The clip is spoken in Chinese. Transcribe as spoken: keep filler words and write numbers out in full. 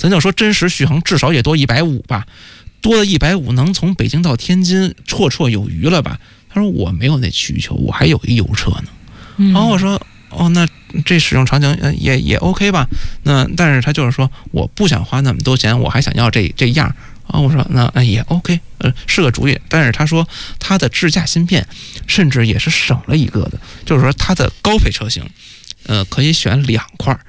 咱就说真实续航至少也多一百五吧，多了一百五能从北京到天津绰绰有余了吧？他说我没有那需求，我还有一油车呢。然后我说哦，那这使用场景也也 OK 吧？那但是他就是说我不想花那么多钱，我还想要这这样。啊，我说那也 OK， 呃，是个主意。但是他说他的智驾芯片甚至也是省了一个的，就是说他的高配车型，呃，可以选两块，